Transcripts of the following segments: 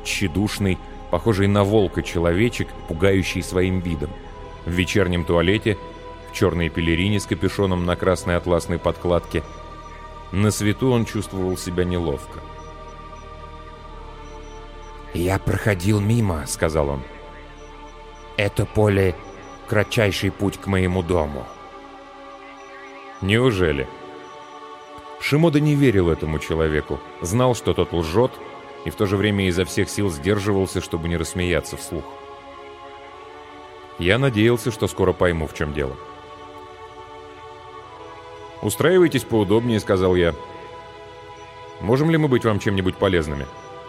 тщедушный, похожий на волка человечек, пугающий своим видом. В вечернем туалете, в черной пелерине с капюшоном на красной атласной подкладке. На свету он чувствовал себя неловко. «Я проходил мимо», — сказал он. «Это поле — кратчайший путь к моему дому». Неужели? Шимода не верил этому человеку, знал, что тот лжет, и в то же время изо всех сил сдерживался, чтобы не рассмеяться вслух. Я надеялся, что скоро пойму, в чем дело. «Устраивайтесь поудобнее», — сказал я. «Можем ли мы быть вам чем-нибудь полезными?»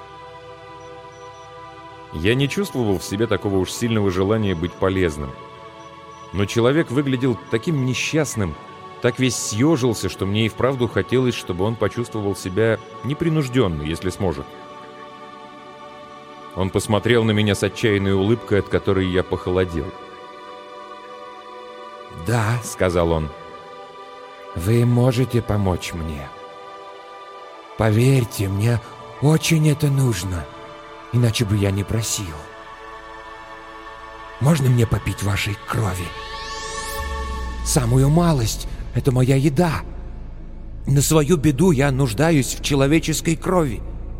Я не чувствовал в себе такого уж сильного желания быть полезным. Но человек выглядел таким несчастным, так весь съежился, что мне и вправду хотелось, чтобы он почувствовал себя непринужденно, если сможет. Он посмотрел на меня с отчаянной улыбкой, от которой я похолодел. «Да», — сказал он, — «вы можете помочь мне. Поверьте, мне очень это нужно, иначе бы я не просил. Можно мне попить вашей крови? Самую малость — это моя еда. На свою беду я нуждаюсь в человеческой крови».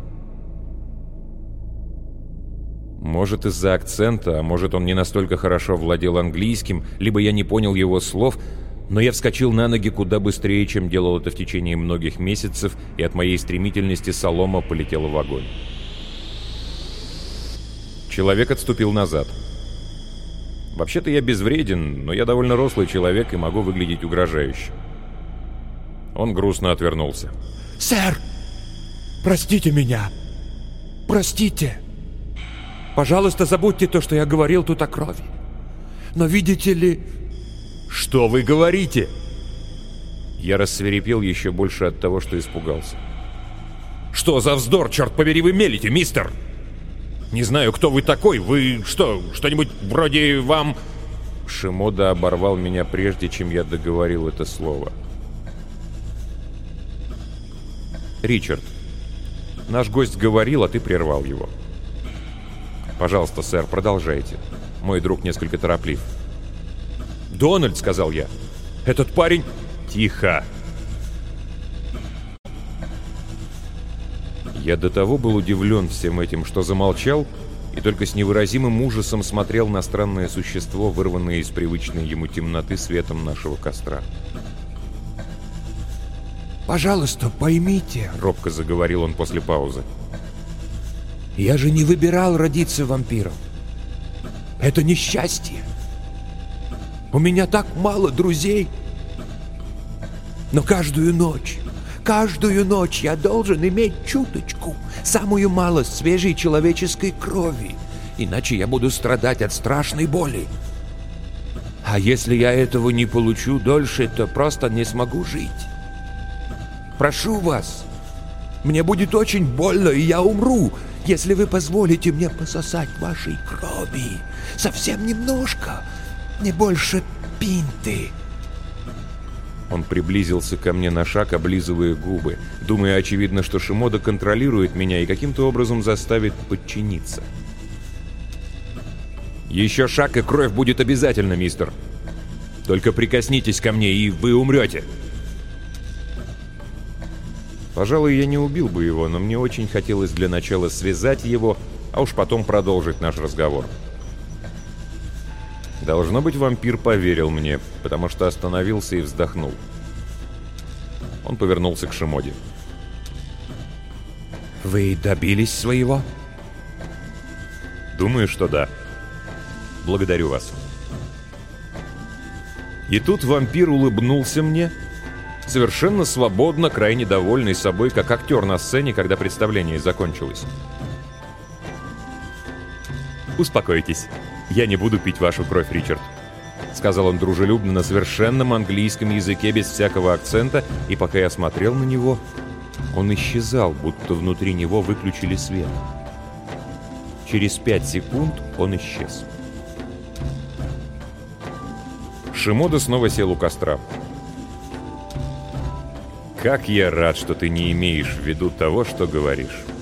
Может, из-за акцента, а может, он не настолько хорошо владел английским, либо я не понял его слов, но я вскочил на ноги куда быстрее, чем делал это в течение многих месяцев, и от моей стремительности солома полетела в огонь. Человек отступил назад. Вообще-то я безвреден, но я довольно рослый человек и могу выглядеть угрожающе. Он грустно отвернулся. «Сэр, простите меня. Простите. Пожалуйста, забудьте то, что я говорил тут о крови. Но видите ли...» «Что вы говорите?» Я рассвирепел еще больше от того, что испугался. «Что за вздор, черт побери, вы мелите, мистер? Не знаю, кто вы такой. Вы что, что-нибудь вроде вам...» Шимода оборвал меня, прежде чем я договорил это слово. «Ричард, наш гость говорил, а ты прервал его. Пожалуйста, сэр, продолжайте. Мой друг несколько тороплив». «Дональд», — сказал я, — «этот парень...» «Тихо!» Я до того был удивлен всем этим, что замолчал, и только с невыразимым ужасом смотрел на странное существо, вырванное из привычной ему темноты светом нашего костра. «Пожалуйста, поймите», — робко заговорил он после паузы. «Я же не выбирал родиться вампиром. Это несчастье. У меня так мало друзей. Но каждую ночь я должен иметь чуточку, самую малость свежей человеческой крови, иначе я буду страдать от страшной боли. А если я этого не получу дольше, то просто не смогу жить. Прошу вас, мне будет очень больно, и я умру, если вы позволите мне пососать вашей крови. Совсем немножко, не больше пинты». Он приблизился ко мне на шаг, облизывая губы, думая, очевидно, что Шимода контролирует меня и каким-то образом заставит подчиниться. «Еще шаг, и кровь будет обязательно, мистер. Только прикоснитесь ко мне, и вы умрете». Пожалуй, я не убил бы его, но мне очень хотелось для начала связать его, а уж потом продолжить наш разговор. Должно быть, вампир поверил мне, потому что остановился и вздохнул. Он повернулся к Шимоде. «Вы добились своего?» «Думаю, что да. Благодарю вас». И тут вампир улыбнулся мне, совершенно свободно, крайне довольный собой, как актер на сцене, когда представление закончилось. «Успокойтесь. Я не буду пить вашу кровь, Ричард», — сказал он дружелюбно на совершенном английском языке без всякого акцента, и пока я смотрел на него, он исчезал, будто внутри него выключили свет. Через 5 секунд он исчез. Шимода снова сел у костра. «Как я рад, что ты не имеешь в виду того, что говоришь».